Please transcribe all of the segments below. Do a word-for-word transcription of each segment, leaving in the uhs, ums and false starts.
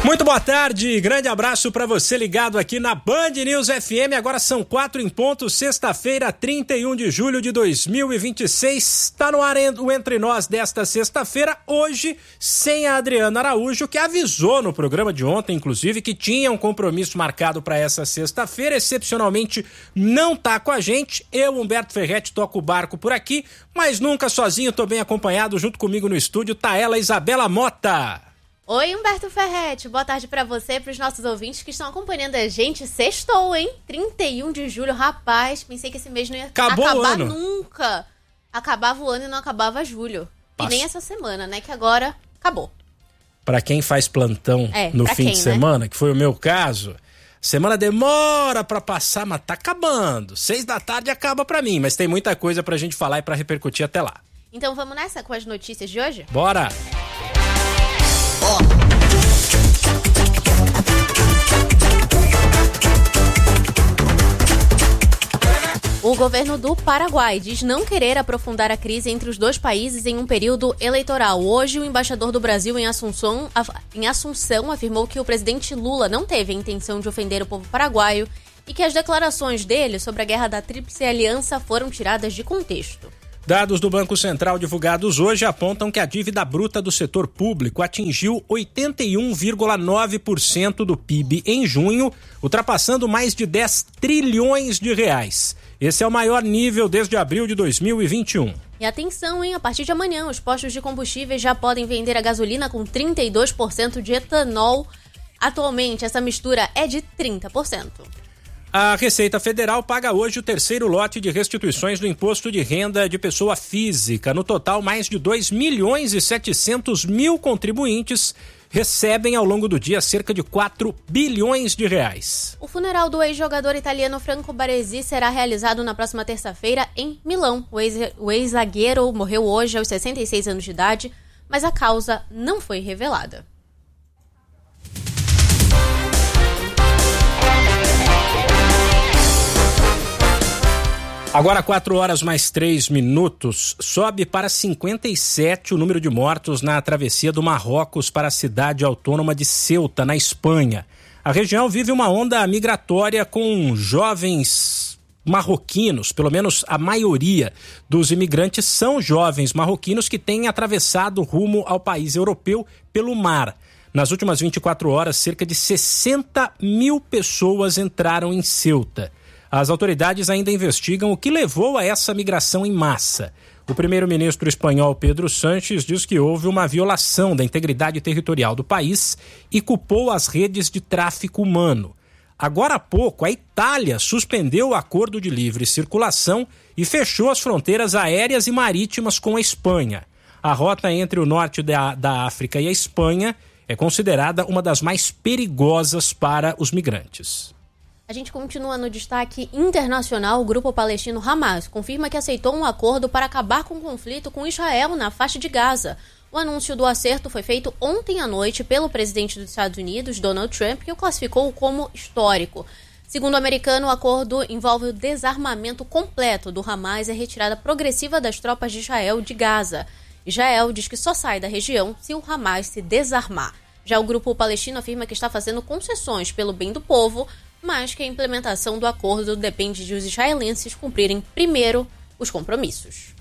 Muito boa tarde, grande abraço para você ligado aqui na Band News F M. Agora são quatro em ponto, sexta-feira, trinta e um de julho de dois mil e vinte e seis. Está no ar o Entre Nós desta sexta-feira, hoje sem a Adriana Araújo, que avisou no programa de ontem, inclusive, que tinha um compromisso marcado para essa sexta-feira. Excepcionalmente não tá com a gente. Eu, Humberto Ferretti, toco o barco por aqui, mas nunca sozinho, tô bem acompanhado. Junto comigo no estúdio tá ela, Isabela Mota. Oi, Humberto Ferretti, boa tarde pra você e pros nossos ouvintes que estão acompanhando a gente. Sextou, hein? trinta e um de julho, rapaz, pensei que esse mês não ia Acabou acabar o ano. nunca. Acabava o ano e não acabava julho. Passa. E nem essa semana, né? Que agora acabou. Pra quem faz plantão é, no fim quem, de né? semana, que foi o meu caso, semana demora pra passar, mas tá acabando. Seis da tarde acaba pra mim, mas tem muita coisa pra gente falar e pra repercutir até lá. Então vamos nessa com as notícias de hoje? Bora! O governo do Paraguai diz não querer aprofundar a crise entre os dois países em um período eleitoral. Hoje, o embaixador do Brasil em Assunção, em Assunção afirmou que o presidente Lula não teve a intenção de ofender o povo paraguaio e que as declarações dele sobre a guerra da Tríplice Aliança foram tiradas de contexto. Dados do Banco Central divulgados hoje apontam que a dívida bruta do setor público atingiu oitenta e um vírgula nove por cento do P I B em junho, ultrapassando mais de dez trilhões de reais. Esse é o maior nível desde abril de dois mil e vinte e um. E atenção, hein? A partir de amanhã, os postos de combustíveis já podem vender a gasolina com trinta e dois por cento de etanol. Atualmente, essa mistura é de trinta por cento. A Receita Federal paga hoje o terceiro lote de restituições do Imposto de Renda de Pessoa Física. No total, mais de dois milhões e setecentos mil contribuintes recebem ao longo do dia cerca de quatro bilhões de reais. O funeral do ex-jogador italiano Franco Baresi será realizado na próxima terça-feira em Milão. O, ex, o ex-zagueiro morreu hoje aos sessenta e seis anos de idade, mas a causa não foi revelada. Agora quatro horas mais três minutos, sobe para cinquenta e sete o número de mortos na travessia do Marrocos para a cidade autônoma de Ceuta, na Espanha. A região vive uma onda migratória com jovens marroquinos, pelo menos a maioria dos imigrantes são jovens marroquinos que têm atravessado rumo ao país europeu pelo mar. Nas últimas vinte e quatro horas, cerca de sessenta mil pessoas entraram em Ceuta. As autoridades ainda investigam o que levou a essa migração em massa. O primeiro-ministro espanhol Pedro Sánchez diz que houve uma violação da integridade territorial do país e culpou as redes de tráfico humano. Agora há pouco, a Itália suspendeu o acordo de livre circulação e fechou as fronteiras aéreas e marítimas com a Espanha. A rota entre o norte da, da África e a Espanha é considerada uma das mais perigosas para os migrantes. A gente continua no destaque internacional. O grupo palestino Hamas confirma que aceitou um acordo para acabar com o conflito com Israel na faixa de Gaza. O anúncio do acerto foi feito ontem à noite pelo presidente dos Estados Unidos, Donald Trump, que o classificou como histórico. Segundo o americano, o acordo envolve o desarmamento completo do Hamas e a retirada progressiva das tropas de Israel de Gaza. Israel diz que só sai da região se o Hamas se desarmar. Já o grupo palestino afirma que está fazendo concessões pelo bem do povo, mas que a implementação do acordo depende de os israelenses cumprirem primeiro os compromissos.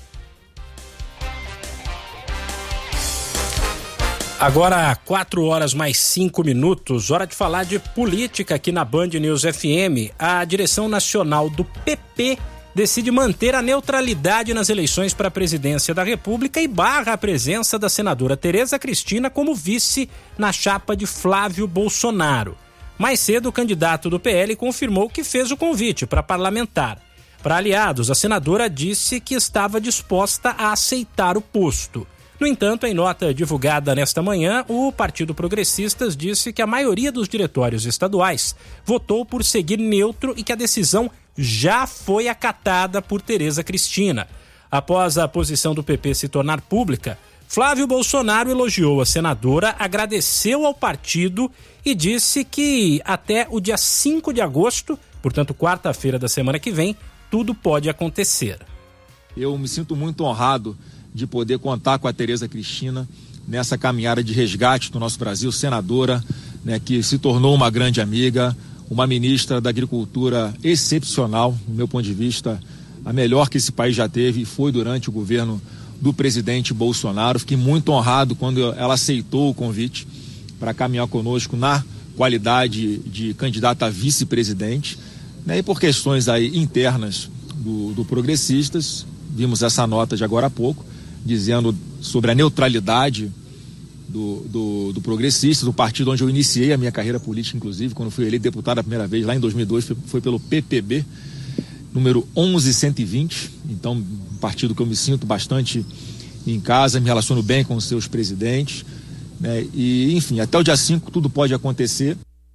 Agora, quatro horas mais cinco minutos, hora de falar de política aqui na Band News F M. A direção nacional do P P decide manter a neutralidade nas eleições para a presidência da República e barra a presença da senadora Tereza Cristina como vice na chapa de Flávio Bolsonaro. Mais cedo, o candidato do P L confirmou que fez o convite para parlamentar. Para aliados, a senadora disse que estava disposta a aceitar o posto. No entanto, em nota divulgada nesta manhã, o Partido Progressistas disse que a maioria dos diretórios estaduais votou por seguir neutro e que a decisão já foi acatada por Tereza Cristina. Após a posição do P P se tornar pública, Flávio Bolsonaro elogiou a senadora, agradeceu ao partido e disse que até o dia cinco de agosto, portanto quarta-feira da semana que vem, tudo pode acontecer. Eu me sinto muito honrado de poder contar com a Tereza Cristina nessa caminhada de resgate do nosso Brasil, senadora, né, que se tornou uma grande amiga, uma ministra da Agricultura excepcional, do meu ponto de vista, a melhor que esse país já teve, e foi durante o governo do presidente Bolsonaro. Fiquei muito honrado quando ela aceitou o convite para caminhar conosco na qualidade de candidata a vice-presidente, né, e por questões aí internas do, do Progressistas, vimos essa nota de agora há pouco, dizendo sobre a neutralidade do, do, do Progressistas, do partido onde eu iniciei a minha carreira política, inclusive, quando fui eleito deputado a primeira vez, lá em dois mil e dois, foi, foi pelo P P B, número onze cento e vinte, então um partido que eu me sinto bastante em casa, me relaciono bem com os seus presidentes, né, e enfim, até o dia cinco tudo pode acontecer.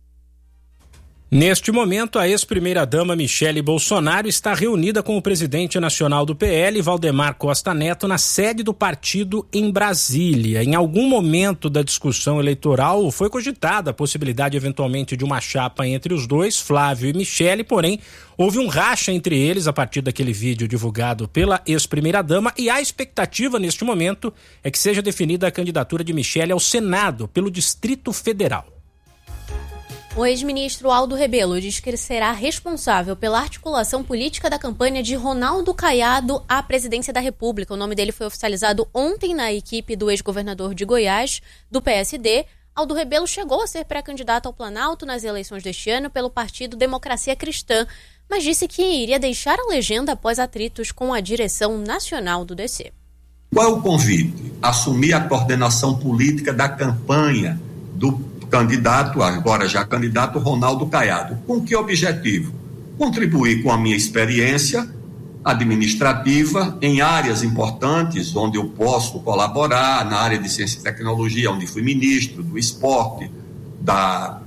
Neste momento, a ex-primeira-dama Michele Bolsonaro está reunida com o presidente nacional do P L, Valdemar Costa Neto, na sede do partido em Brasília. Em algum momento da discussão eleitoral foi cogitada a possibilidade eventualmente de uma chapa entre os dois, Flávio e Michele, porém houve um racha entre eles a partir daquele vídeo divulgado pela ex-primeira-dama, e a expectativa neste momento é que seja definida a candidatura de Michele ao Senado pelo Distrito Federal. O ex-ministro Aldo Rebelo diz que ele será responsável pela articulação política da campanha de Ronaldo Caiado à presidência da República. O nome dele foi oficializado ontem na equipe do ex-governador de Goiás, do P S D. Aldo Rebelo chegou a ser pré-candidato ao Planalto nas eleições deste ano pelo partido Democracia Cristã, mas disse que iria deixar a legenda após atritos com a direção nacional do D C. Qual é o convite? Assumir a coordenação política da campanha do candidato, agora já candidato Ronaldo Caiado. Com que objetivo? Contribuir com a minha experiência administrativa em áreas importantes onde eu posso colaborar, na área de ciência e tecnologia, onde fui ministro, do esporte, da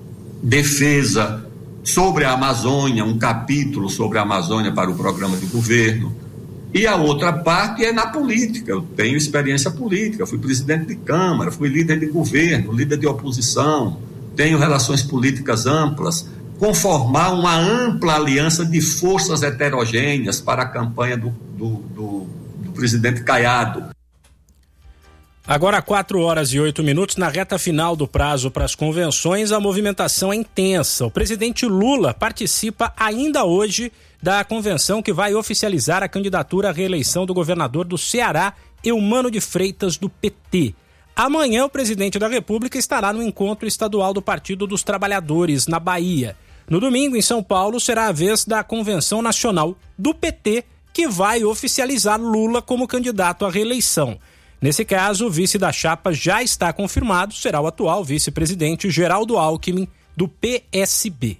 defesa, sobre a Amazônia, um capítulo sobre a Amazônia para o programa de governo. E a outra parte é na política. Eu tenho experiência política, fui presidente de Câmara, fui líder de governo, líder de oposição, tenho relações políticas amplas, conformar uma ampla aliança de forças heterogêneas para a campanha do, do, do, do presidente Caiado. Agora, quatro horas e oito minutos, na reta final do prazo para as convenções, a movimentação é intensa. O presidente Lula participa ainda hoje da convenção que vai oficializar a candidatura à reeleição do governador do Ceará, Eumano de Freitas, do P T. Amanhã, o presidente da República estará no encontro estadual do Partido dos Trabalhadores, na Bahia. No domingo, em São Paulo, será a vez da convenção nacional do P T, que vai oficializar Lula como candidato à reeleição. Nesse caso, o vice da chapa já está confirmado, será o atual vice-presidente Geraldo Alckmin, do P S B.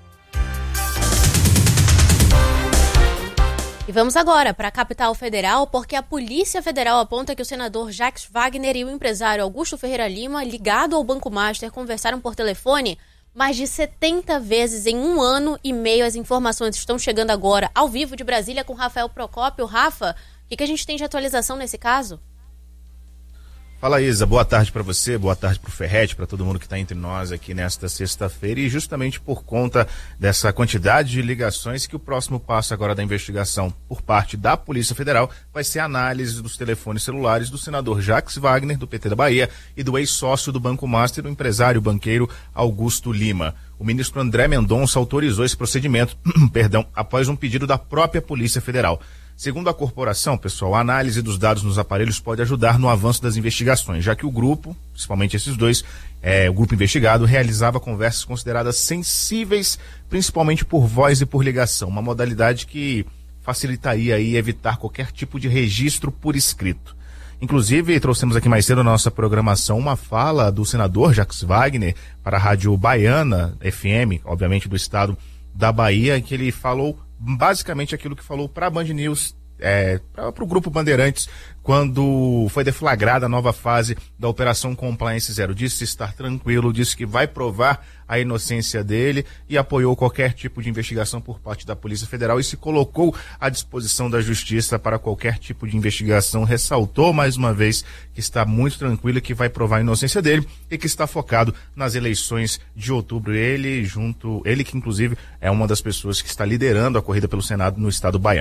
E vamos agora para a capital federal, porque a Polícia Federal aponta que o senador Jacques Wagner e o empresário Augusto Ferreira Lima, ligado ao Banco Master, conversaram por telefone mais de setenta vezes em um ano e meio. As informações estão chegando agora ao vivo de Brasília com Rafael Procópio. Rafa, o que, que a gente tem de atualização nesse caso? Fala, Isa, boa tarde para você, boa tarde para o Ferretti, para todo mundo que está entre nós aqui nesta sexta-feira, e justamente por conta dessa quantidade de ligações que o próximo passo agora da investigação por parte da Polícia Federal vai ser a análise dos telefones celulares do senador Jacques Wagner, do P T da Bahia, e do ex-sócio do Banco Master, o empresário banqueiro Augusto Lima. O ministro André Mendonça autorizou esse procedimento, perdão, após um pedido da própria Polícia Federal. Segundo a corporação, pessoal, a análise dos dados nos aparelhos pode ajudar no avanço das investigações, já que o grupo, principalmente esses dois, é, o grupo investigado, realizava conversas consideradas sensíveis, principalmente por voz e por ligação, uma modalidade que facilitaria aí evitar qualquer tipo de registro por escrito. Inclusive, trouxemos aqui mais cedo na nossa programação uma fala do senador Jacques Wagner para a Rádio Baiana F M, obviamente do estado da Bahia, em que ele falou basicamente aquilo que falou para a Band News, é, para o Grupo Bandeirantes, quando foi deflagrada a nova fase da Operação Compliance Zero. Disse estar tranquilo, disse que vai provar a inocência dele e apoiou qualquer tipo de investigação por parte da Polícia Federal e se colocou à disposição da Justiça para qualquer tipo de investigação. Ressaltou mais uma vez que está muito tranquilo e que vai provar a inocência dele e que está focado nas eleições de outubro. Ele junto, ele que inclusive é uma das pessoas que está liderando a corrida pelo Senado no estado baiano.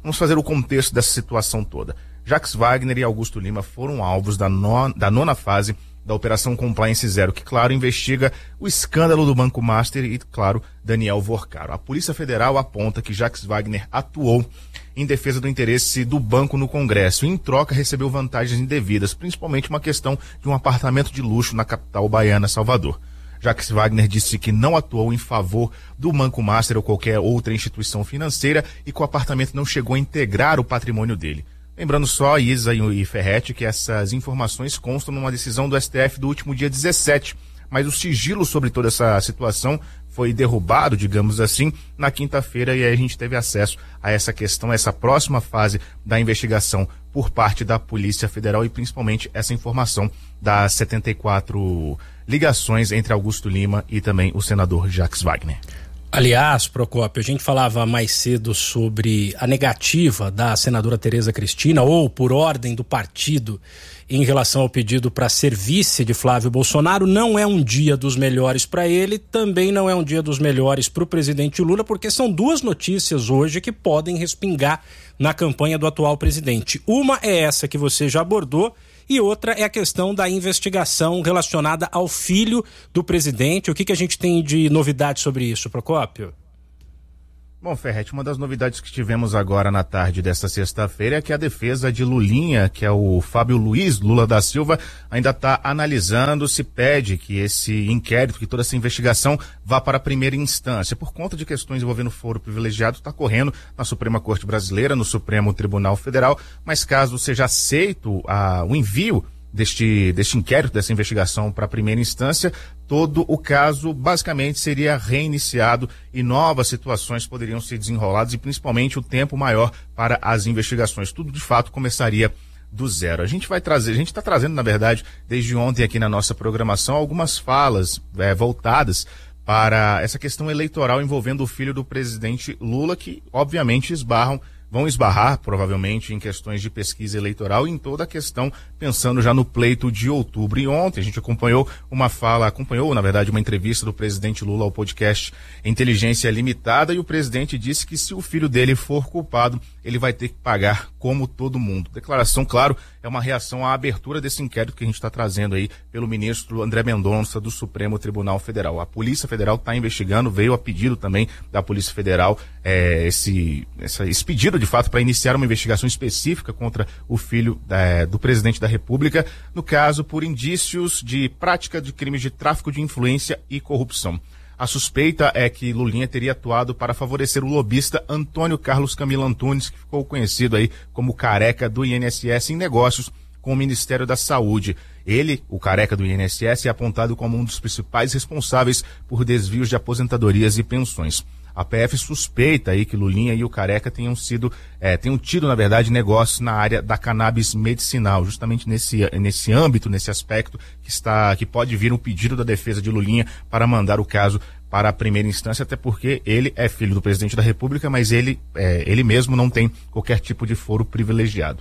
Vamos fazer o contexto dessa situação toda. Jacques Wagner e Augusto Lima foram alvos da, non, da nona fase da Operação Compliance Zero, que, claro, investiga o escândalo do Banco Master e, claro, Daniel Vorcaro. A Polícia Federal aponta que Jacques Wagner atuou em defesa do interesse do banco no Congresso e, em troca, recebeu vantagens indevidas, principalmente uma questão de um apartamento de luxo na capital baiana, Salvador. Jacques Wagner disse que não atuou em favor do Banco Master ou qualquer outra instituição financeira e que o apartamento não chegou a integrar o patrimônio dele. Lembrando só, Isa e Ferretti, que essas informações constam numa decisão do S T F do último dia dezessete, mas o sigilo sobre toda essa situação foi derrubado, digamos assim, na quinta-feira, e aí a gente teve acesso a essa questão, a essa próxima fase da investigação por parte da Polícia Federal e principalmente essa informação das setenta e quatro ligações entre Augusto Lima e também o senador Jacques Wagner. Aliás, Procópio, a gente falava mais cedo sobre a negativa da senadora Tereza Cristina, ou por ordem do partido, em relação ao pedido para ser vice de Flávio Bolsonaro. Não é um dia dos melhores para ele, também não é um dia dos melhores para o presidente Lula, porque são duas notícias hoje que podem respingar na campanha do atual presidente. Uma é essa que você já abordou, e outra é a questão da investigação relacionada ao filho do presidente. O que, que a gente tem de novidade sobre isso, Procópio? Bom, Ferretti, uma das novidades que tivemos agora na tarde desta sexta-feira é que a defesa de Lulinha, que é o Fábio Luiz Lula da Silva, ainda está analisando se pede que esse inquérito, que toda essa investigação vá para a primeira instância. Por conta de questões envolvendo foro privilegiado, está correndo na Suprema Corte Brasileira, no Supremo Tribunal Federal, mas caso seja aceito a, o envio deste, deste inquérito, dessa investigação para a primeira instância, todo o caso basicamente seria reiniciado e novas situações poderiam ser desenroladas e principalmente o tempo maior para as investigações. Tudo de fato começaria do zero. A gente vai trazer, a gente está trazendo, na verdade, desde ontem aqui na nossa programação, algumas falas é, voltadas para essa questão eleitoral envolvendo o filho do presidente Lula, que obviamente esbarram vão esbarrar, provavelmente, em questões de pesquisa eleitoral e em toda a questão, pensando já no pleito de outubro. E ontem a gente acompanhou uma fala, acompanhou, na verdade, uma entrevista do presidente Lula ao podcast Inteligência Limitada, e o presidente disse que se o filho dele for culpado, ele vai ter que pagar como todo mundo. Declaração, claro, é uma reação à abertura desse inquérito que a gente está trazendo aí pelo ministro André Mendonça do Supremo Tribunal Federal. A Polícia Federal está investigando, veio a pedido também da Polícia Federal é, esse, essa, esse pedido de fato para iniciar uma investigação específica contra o filho é, do presidente da República, no caso por indícios de prática de crimes de tráfico de influência e corrupção. A suspeita é que Lulinha teria atuado para favorecer o lobista Antônio Carlos Camilo Antunes, que ficou conhecido aí como careca do I N S S em negócios com o Ministério da Saúde. Ele, o careca do I N S S, é apontado como um dos principais responsáveis por desvios de aposentadorias e pensões. A P F suspeita aí que Lulinha e o careca tenham sido, é, tenham tido, na verdade, negócios na área da cannabis medicinal, justamente nesse, nesse âmbito, nesse aspecto que está, que pode vir um pedido da defesa de Lulinha para mandar o caso para a primeira instância, até porque ele é filho do presidente da República, mas ele, é, ele mesmo não tem qualquer tipo de foro privilegiado.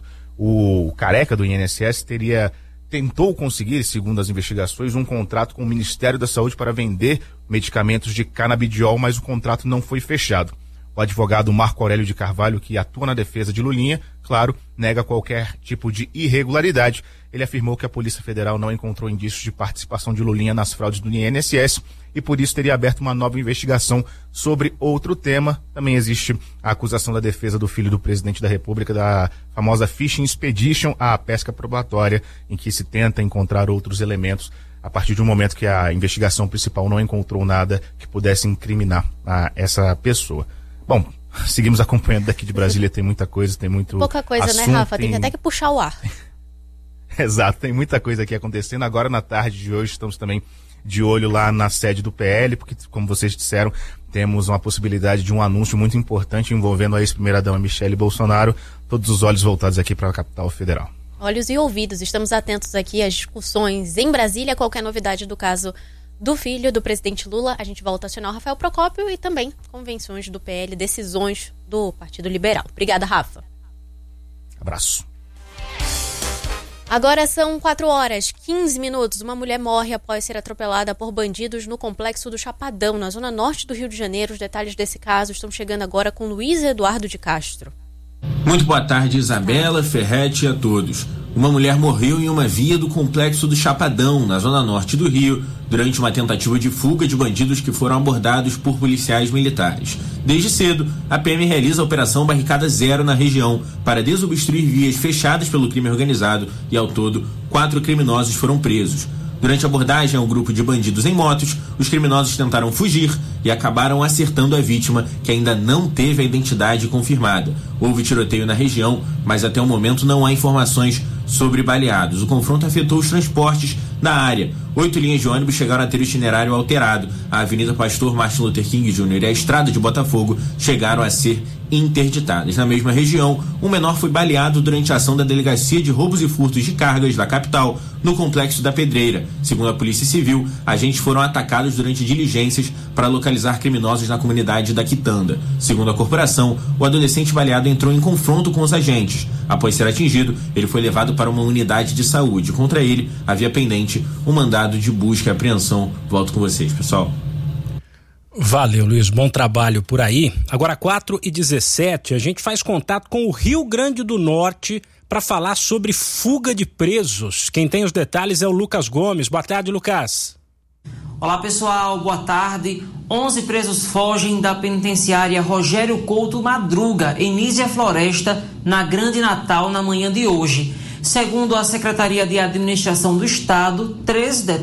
O careca do I N S S teria tentou conseguir, segundo as investigações, um contrato com o Ministério da Saúde para vender medicamentos de canabidiol, mas o contrato não foi fechado. O advogado Marco Aurélio de Carvalho, que atua na defesa de Lulinha, claro, nega qualquer tipo de irregularidade. Ele afirmou que a Polícia Federal não encontrou indícios de participação de Lulinha nas fraudes do I N S S e por isso teria aberto uma nova investigação sobre outro tema. Também existe a acusação da defesa do filho do presidente da República da famosa Fishing Expedition, a pesca probatória, em que se tenta encontrar outros elementos a partir de um momento que a investigação principal não encontrou nada que pudesse incriminar a essa pessoa. Bom, seguimos acompanhando daqui de Brasília, tem muita coisa, tem muito Pouca coisa, assunto, né, Rafa? Tem tem até que puxar o ar. Exato, tem muita coisa aqui acontecendo. Agora, na tarde de hoje, estamos também de olho lá na sede do P L, porque, como vocês disseram, temos uma possibilidade de um anúncio muito importante envolvendo a ex-primeira-dama Michele Bolsonaro. Todos os olhos voltados aqui para a capital federal. Olhos e ouvidos, estamos atentos aqui às discussões em Brasília. Qualquer novidade do caso do filho do presidente Lula, a gente volta a acionar o Rafael Procópio e também convenções do P L, decisões do Partido Liberal. Obrigada, Rafa. Abraço. Agora são quatro horas, quinze minutos. Uma mulher morre após ser atropelada por bandidos no complexo do Chapadão, na zona norte do Rio de Janeiro. Os detalhes desse caso estão chegando agora com Luiz Eduardo de Castro. Muito boa tarde, Isabela, Ferretti e a todos. Uma mulher morreu em uma via do complexo do Chapadão, na zona norte do Rio, durante uma tentativa de fuga de bandidos que foram abordados por policiais militares. Desde cedo, a P M realiza a Operação Barricada Zero na região para desobstruir vias fechadas pelo crime organizado e, ao todo, quatro criminosos foram presos. Durante a abordagem ao grupo de bandidos em motos, os criminosos tentaram fugir e acabaram acertando a vítima, que ainda não teve a identidade confirmada. Houve tiroteio na região, mas até o momento não há informações sobre baleados. O confronto afetou os transportes na área. Oito linhas de ônibus chegaram a ter o itinerário alterado. A Avenida Pastor Martin Luther King Júnior e a Estrada de Botafogo chegaram a ser interditadas. Na mesma região, um menor foi baleado durante a ação da Delegacia de Roubos e Furtos de Cargas da capital, no Complexo da Pedreira. Segundo a Polícia Civil, agentes foram atacados durante diligências para localizar criminosos na comunidade da Quitanda. Segundo a corporação, o adolescente baleado entrou em confronto com os agentes. Após ser atingido, ele foi levado para uma unidade de saúde. Contra ele, havia pendente um mandado de busca e apreensão. Volto com vocês, pessoal. Valeu, Luiz. Bom trabalho por aí. Agora, quatro e dezessete, a gente faz contato com o Rio Grande do Norte para falar sobre fuga de presos. Quem tem os detalhes é o Lucas Gomes. Boa tarde, Lucas. Olá, pessoal. Boa tarde. onze presos fogem da penitenciária Rogério Couto Madruga, em Nísia Floresta, na Grande Natal, na manhã de hoje. Segundo a Secretaria de Administração do Estado, três detentos